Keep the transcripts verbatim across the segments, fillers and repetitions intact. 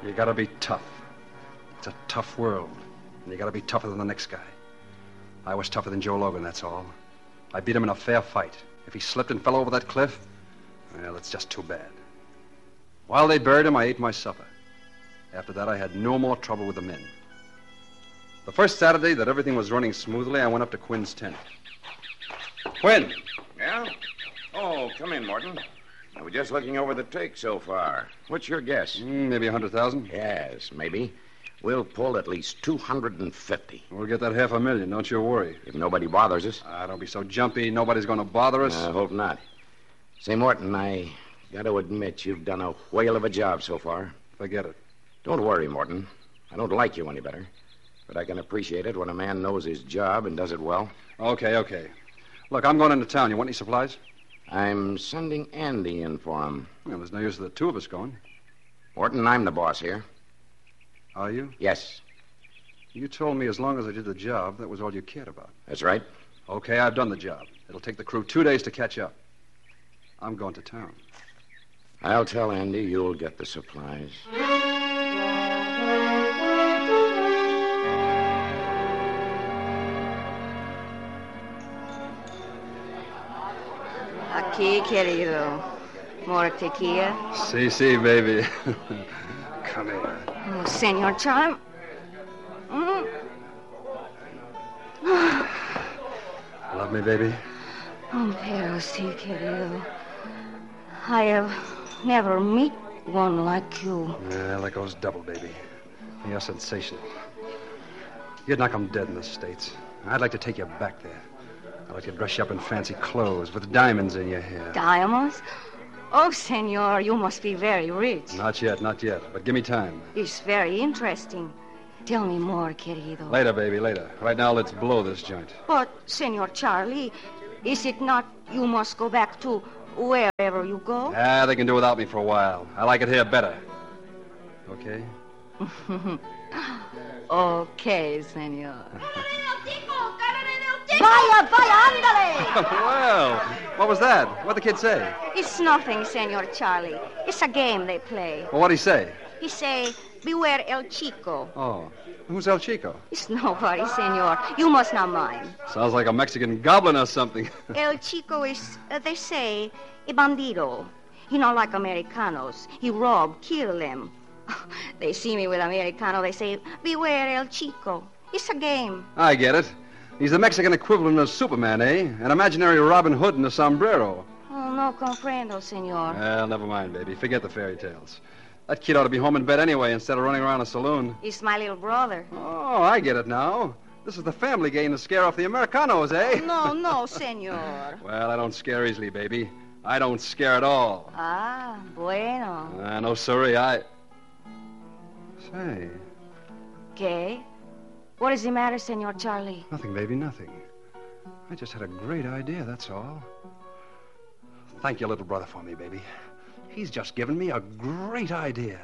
You gotta be tough. It's a tough world, and you gotta be tougher than the next guy. I was tougher than Joe Logan, that's all. I beat him in a fair fight. If he slipped and fell over that cliff, well, it's just too bad. While they buried him, I ate my supper. After that, I had no more trouble with the men. The first Saturday that everything was running smoothly, I went up to Quinn's tent. Quinn! Yeah? Oh, come in, Morton. I was just looking over the take so far. What's your guess? Mm, maybe a hundred thousand. Yes, maybe. We'll pull at least two hundred fifty. We'll get that half a million, don't you worry. If nobody bothers us. Ah, don't be so jumpy. Nobody's going to bother us. I hope not. Say, Morton, I got to admit you've done a whale of a job so far. Forget it. Don't worry, Morton. I don't like you any better. But I can appreciate it when a man knows his job and does it well. Okay, okay. Look, I'm going into town. You want any supplies? I'm sending Andy in for him. Well, there's no use of the two of us going. Morton, I'm the boss here. Are you? Yes. You told me as long as I did the job, that was all you cared about. That's right. Okay, I've done the job. It'll take the crew two days to catch up. I'm going to town. I'll tell Andy you'll get the supplies. Aquí, querido. More tequila? Si, si, baby. Come here. Oh, Senor Charm. Mm. Love me, baby? Oh, pero sí, querido. I have never met one like you. Yeah, that goes double, baby. You're sensational. You'd knock 'em dead in the States. I'd like to take you back there. I'd like to dress you up in fancy clothes with diamonds in your hair. Diamonds? Oh, senor, you must be very rich. Not yet, not yet. But give me time. It's very interesting. Tell me more, querido. Later, baby, later. Right now, let's blow this joint. But, Senor Charlie, is it not you must go back to wherever you go? Ah, they can do without me for a while. I like it here better. Okay? Okay, senor. Vaya, vaya, ándale! Well, what was that? What'd the kid say? It's nothing, Senor Charlie. It's a game they play. Well, what'd he say? He say, beware El Chico. Oh, who's El Chico? It's nobody, senor. You must not mind. Sounds like a Mexican goblin or something. El Chico is, uh, they say, a bandido. He not like Americanos. He rob, kill them. They see me with Americano, they say, beware El Chico. It's a game. I get it. He's the Mexican equivalent of Superman, eh? An imaginary Robin Hood in a sombrero. Oh, no comprendo, senor. Well, never mind, baby. Forget the fairy tales. That kid ought to be home in bed anyway instead of running around a saloon. He's my little brother. Oh, I get it now. This is the family game to scare off the Americanos, eh? No, no, senor. Well, I don't scare easily, baby. I don't scare at all. Ah, bueno. Uh, no, sorry, I... Say... ¿Qué? What is the matter, Senor Charlie? Nothing, baby, nothing. I just had a great idea, that's all. Thank your little brother for me, baby. He's just given me a great idea.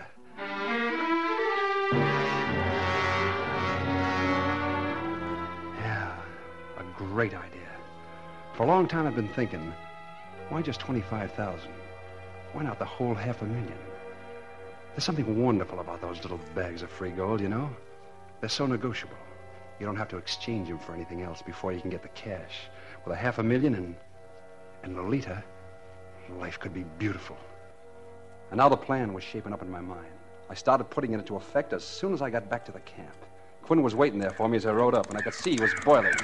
Yeah, a great idea. For a long time I've been thinking, why just twenty-five thousand? Why not the whole half a million? There's something wonderful about those little bags of free gold, you know? They're so negotiable. You don't have to exchange them for anything else before you can get the cash. With a half a million and, and Lolita, life could be beautiful. And now the plan was shaping up in my mind. I started putting it into effect as soon as I got back to the camp. Quinn was waiting there for me as I rode up, and I could see he was boiling.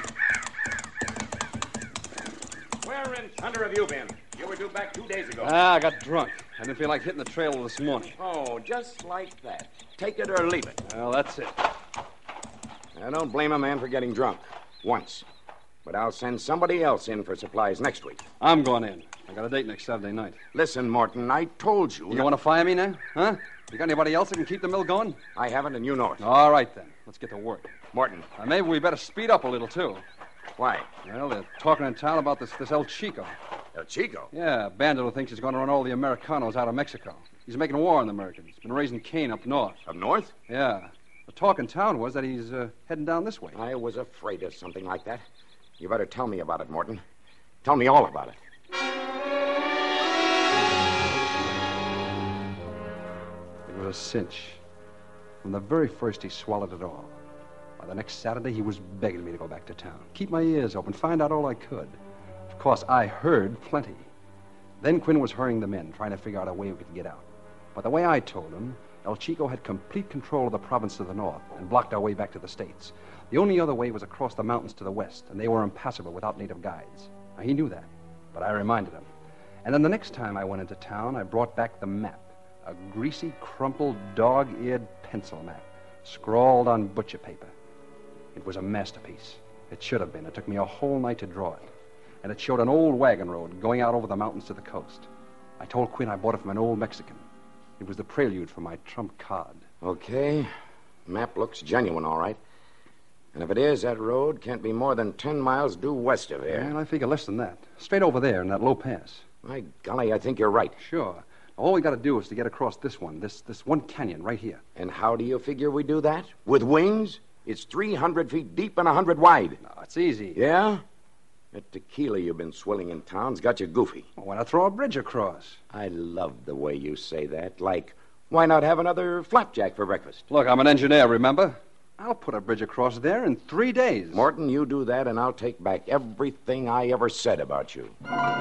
Where in thunder have you been? You were due back two days ago. Ah, I got drunk. I didn't feel like hitting the trail this morning. Oh, just like that. Take it or leave it. Well, that's it. I don't blame a man for getting drunk. Once. But I'll send somebody else in for supplies next week. I'm going in. I got a date next Saturday night. Listen, Morton, I told you... You not... want to fire me now? Huh? You got anybody else that can keep the mill going? I haven't, and you know it. All right, then. Let's get to work. Morton. Uh, maybe we better speed up a little, too. Why? Well, they're talking in town about this, this El Chico. El Chico? Yeah, a bandit who thinks he's going to run all the Americanos out of Mexico. He's making war on the Americans. Been raising Cain up north. Up north? Yeah. The talk in town was that he's uh, heading down this way. I was afraid of something like that. You better tell me about it, Morton. Tell me all about it. It was a cinch. From the very first, he swallowed it all. By the next Saturday, he was begging me to go back to town, keep my ears open, find out all I could. Of course, I heard plenty. Then Quinn was hurrying the men, trying to figure out a way we could get out. But the way I told him, El Chico had complete control of the province to the north and blocked our way back to the States. The only other way was across the mountains to the west, and they were impassable without native guides. Now, he knew that, but I reminded him. And then the next time I went into town, I brought back the map, a greasy, crumpled, dog-eared pencil map, scrawled on butcher paper. It was a masterpiece. It should have been. It took me a whole night to draw it. And it showed an old wagon road going out over the mountains to the coast. I told Quinn I bought it from an old Mexican. It was the prelude for my trump card. Okay. Map looks genuine, all right. And if it is, that road can't be more than ten miles due west of here. And I figure less than that. Straight over there in that low pass. My golly, I think you're right. Sure. All we got to do is to get across this one, this this one canyon right here. And how do you figure we do that? With wings? It's three hundred feet deep and one hundred wide. No, it's easy. Yeah? That tequila you've been swilling in town's got you goofy. Well, why not throw a bridge across? I love the way you say that. Like, why not have another flapjack for breakfast? Look, I'm an engineer, remember? I'll put a bridge across there in three days. Morton, you do that, and I'll take back everything I ever said about you.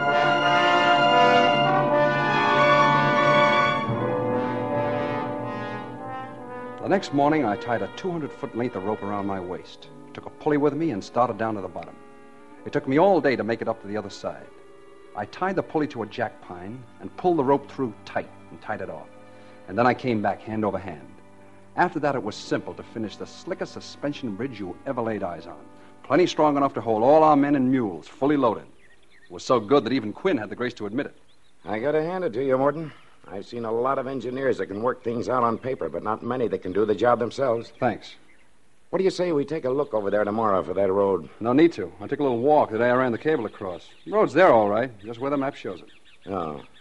The next morning, I tied a two hundred foot length of rope around my waist, took a pulley with me, and started down to the bottom. It took me all day to make it up to the other side. I tied the pulley to a jack pine and pulled the rope through tight and tied it off. And then I came back hand over hand. After that, it was simple to finish the slickest suspension bridge you ever laid eyes on. Plenty strong enough to hold all our men and mules, fully loaded. It was so good that even Quinn had the grace to admit it. I gotta hand it to you, Morton. I've seen a lot of engineers that can work things out on paper, but not many that can do the job themselves. Thanks. What do you say we take a look over there tomorrow for that road? No need to. I took a little walk the day I ran the cable across. The road's there, all right, just where the map shows it. Oh.